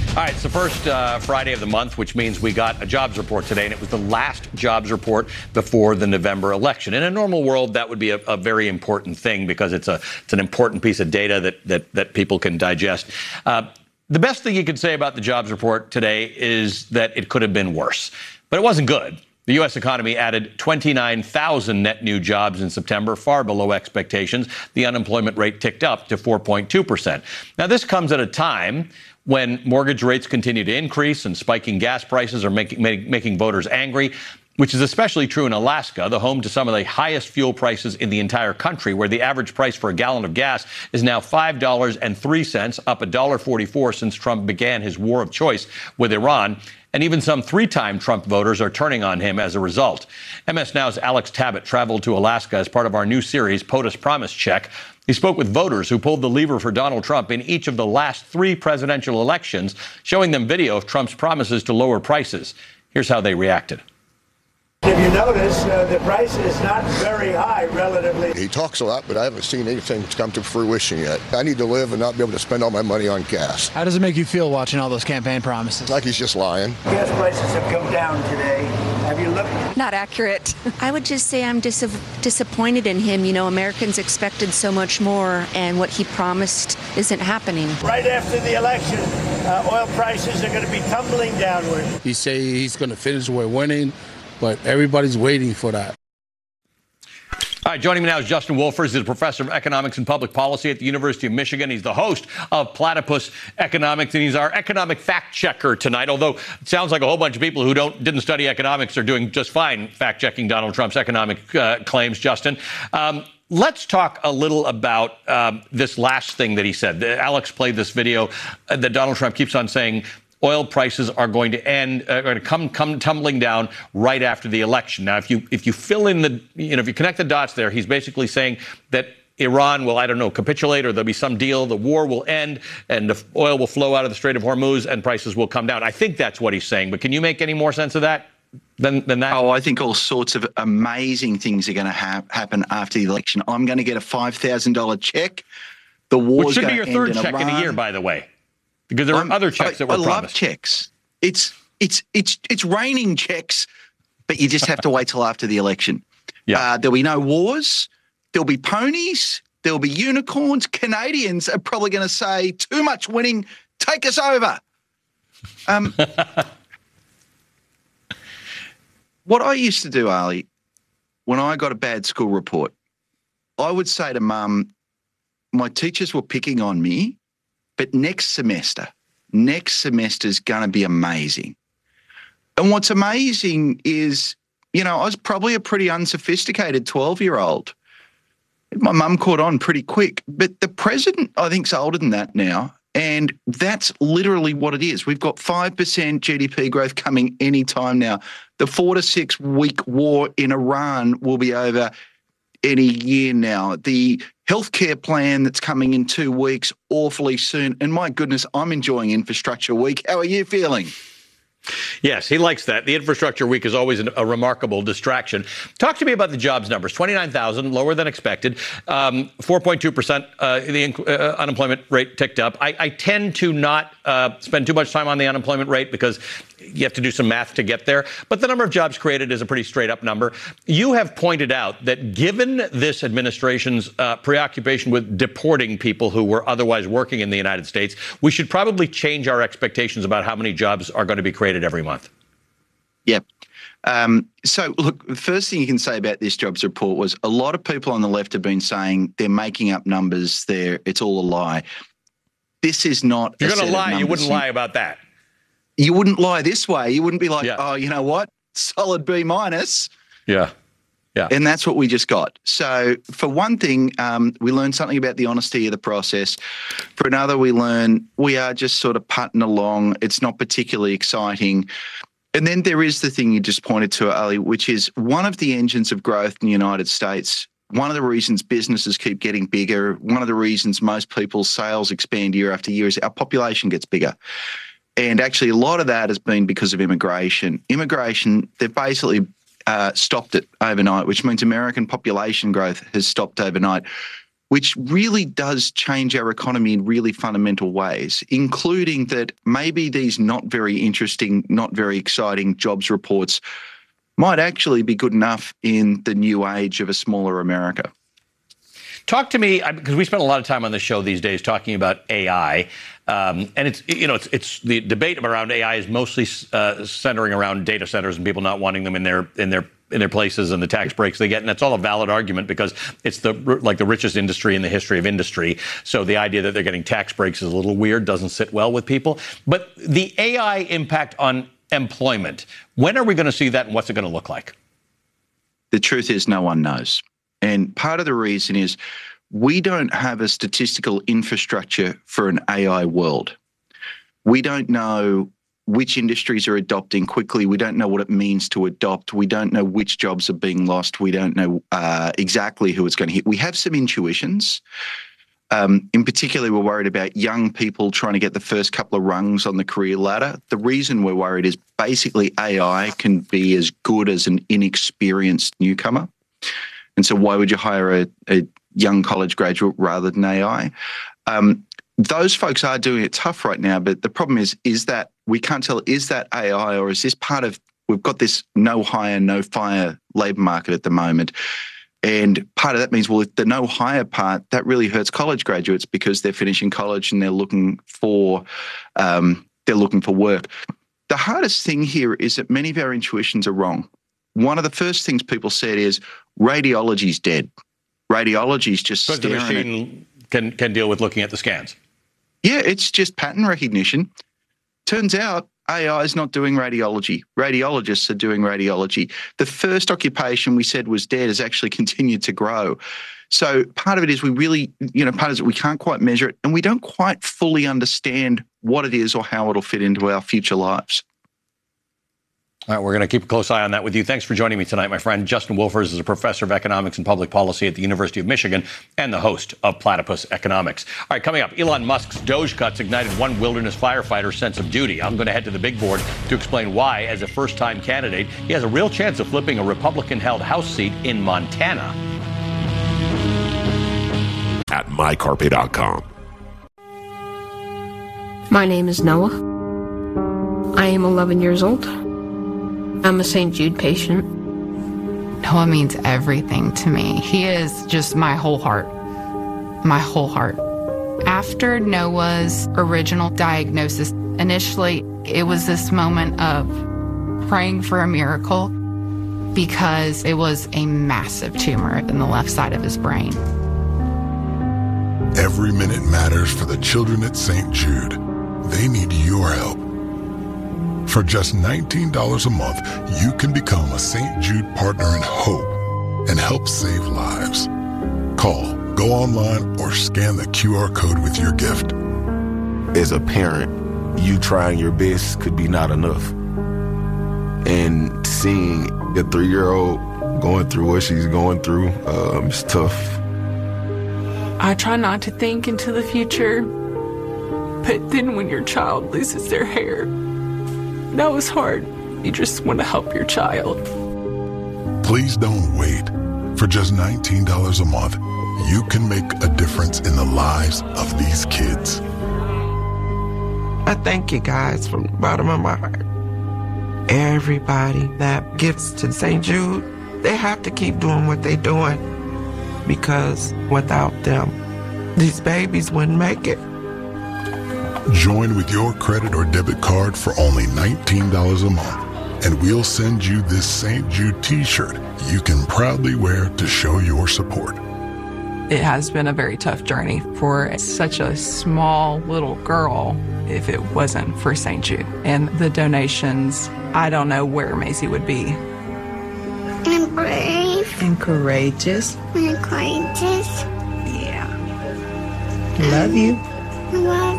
All right, it's the first Friday of the month, which means we got a jobs report today, and it was the last jobs report before the November election. In a normal world, that would be a very important thing because it's an important piece of data that people can digest. The best thing you could say about the jobs report today is that it could have been worse, but it wasn't good. The U.S. economy added 29,000 net new jobs in September, far below expectations. The unemployment rate ticked up to 4.2%. Now, this comes at a time when mortgage rates continue to increase and spiking gas prices are making voters angry, which is especially true in Alaska, the home to some of the highest fuel prices in the entire country, where the average price for a gallon of gas is now $5.03, up $1.44 since Trump began his war of choice with Iran. And even some three-time Trump voters are turning on him as a result. MS Now's Alex Tabbitt traveled to Alaska as part of our new series, POTUS Promise Check. He spoke with voters who pulled the lever for Donald Trump in each of the last three presidential elections, showing them video of Trump's promises to lower prices. Here's how they reacted. If you notice, the price is not very high relatively. He talks a lot, but I haven't seen anything come to fruition yet. I need to live and not be able to spend all my money on gas. How does it make you feel watching all those campaign promises? Like he's just lying. Gas prices have come down today. Have you looked? Not accurate. I would just say I'm disappointed in him. You know, Americans expected so much more, and what he promised isn't happening. Right after the election, oil prices are going to be tumbling downward. He say he's going to finish with winning, but everybody's waiting for that. All right, joining me now is Justin Wolfers. He's a professor of economics and public policy at the University of Michigan. He's the host of Platypus Economics, and he's our economic fact checker tonight. Although it sounds like a whole bunch of people who didn't study economics are doing just fine fact checking Donald Trump's economic claims. Justin, let's talk a little about this last thing that he said. Alex played this video that Donald Trump keeps on saying oil prices are going to come tumbling down right after the election. Now, if you fill in if you connect the dots there, he's basically saying that Iran will, capitulate, or there'll be some deal, the war will end, and the oil will flow out of the Strait of Hormuz, and prices will come down. I think that's what he's saying, but can you make any more sense of that than that? Oh, I think all sorts of amazing things are going to happen after the election. I'm going to get a $5,000 check. The war, which should be your third check in a year, by the way. Because there were other checks that were promised. I love checks. It's raining checks, but you just have to wait till after the election. Yeah. There'll be no wars. There'll be ponies. There'll be unicorns. Canadians are probably going to say, too much winning, take us over. What I used to do, Ali, when I got a bad school report, I would say to Mum, my teachers were picking on me, but next semester's going to be amazing. And what's amazing is, I was probably a pretty unsophisticated 12-year-old. My mum caught on pretty quick. But the president, I think, is older than that now. And that's literally what it is. We've got 5% GDP growth coming any time now. The 4 to 6 week war in Iran will be over any year now. The healthcare plan that's coming in 2 weeks, awfully soon. And my goodness, I'm enjoying Infrastructure Week. How are you feeling? Yes, he likes that. The Infrastructure Week is always a remarkable distraction. Talk to me about the jobs numbers. 29,000, lower than expected. 4.2%, the unemployment rate ticked up. I tend to not spend too much time on the unemployment rate because you have to do some math to get there. But the number of jobs created is a pretty straight up number. You have pointed out that given this administration's preoccupation with deporting people who were otherwise working in the United States, we should probably change our expectations about how many jobs are going to be created every month. Yep. So, look, the first thing you can say about this jobs report was a lot of people on the left have been saying they're making up numbers, it's all a lie. This is not. If you're going to lie, you wouldn't lie about that. You wouldn't lie this way. You wouldn't be like, oh, you know what? Solid B minus. Yeah. Yeah. And that's what we just got. So for one thing, we learned something about the honesty of the process. For another, we learn we are just sort of putting along. It's not particularly exciting. And then there is the thing you just pointed to, Ali, which is one of the engines of growth in the United States. One of the reasons businesses keep getting bigger, one of the reasons most people's sales expand year after year is our population gets bigger. And actually, a lot of that has been because of immigration. Immigration, they've basically stopped it overnight, which means American population growth has stopped overnight. which really does change our economy in really fundamental ways, including that maybe these not very interesting, not very exciting jobs reports might actually be good enough in the new age of a smaller America. Talk to me, because we spend a lot of time on the show these days talking about AI, and it's the debate around AI is mostly centering around data centers and people not wanting them in their places and the tax breaks they get, and that's all a valid argument because it's the richest industry in the history of industry. So the idea that they're getting tax breaks is a little weird, doesn't sit well with people. But the AI impact on employment, when are we going to see that, and what's it going to look like? The truth is, no one knows. And part of the reason is we don't have a statistical infrastructure for an AI world. We don't know which industries are adopting quickly. We don't know what it means to adopt. We don't know which jobs are being lost. We don't know exactly who it's going to hit. We have some intuitions. In particular, we're worried about young people trying to get the first couple of rungs on the career ladder. The reason we're worried is basically AI can be as good as an inexperienced newcomer. And so why would you hire a young college graduate rather than AI? Those folks are doing it tough right now, but the problem is that we can't tell, is that AI or is this part of, we've got this no hire, no fire labour market at the moment. And part of that means, well, the no hire part, that really hurts college graduates because they're finishing college and they're looking for work. The hardest thing here is that many of our intuitions are wrong. One of the first things people said is radiology's dead. Radiology's just because the machine can deal with looking at the scans. Yeah, it's just pattern recognition. Turns out AI is not doing radiology. Radiologists are doing radiology. The first occupation we said was dead has actually continued to grow. So part of it is we really, part of it we can't quite measure it, and we don't quite fully understand what it is or how it'll fit into our future lives. All right, we're going to keep a close eye on that with you. Thanks for joining me tonight, my friend. Justin Wolfers is a professor of economics and public policy at the University of Michigan and the host of Platypus Economics. All right, coming up, Elon Musk's Doge cuts ignited one wilderness firefighter's sense of duty. I'm going to head to the big board to explain why, as a first-time candidate, he has a real chance of flipping a Republican-held House seat in Montana. At mycarpet.com. My name is Noah. I am 11 years old. I'm a St. Jude patient. Noah means everything to me. He is just my whole heart. My whole heart. After Noah's original diagnosis, initially it was this moment of praying for a miracle because it was a massive tumor in the left side of his brain. Every minute matters for the children at St. Jude. They need your help. For just $19 a month, you can become a St. Jude Partner in Hope and help save lives. Call, go online, or scan the QR code with your gift. As a parent, you trying your best could be not enough. And seeing a 3-year-old going through what she's going through, it's tough. I try not to think into the future, but then when your child loses their hair, that was hard. You just want to help your child. Please don't wait. For just $19 a month, you can make a difference in the lives of these kids. I thank you guys from the bottom of my heart. Everybody that gives to St. Jude, they have to keep doing what they're doing because without them, these babies wouldn't make it. Join with your credit or debit card for only $19 a month, and we'll send you this St. Jude t-shirt you can proudly wear to show your support. It has been a very tough journey for such a small little girl if it wasn't for St. Jude. And the donations, I don't know where Maisie would be. I'm brave. And courageous. And courageous. Yeah. Love you. Love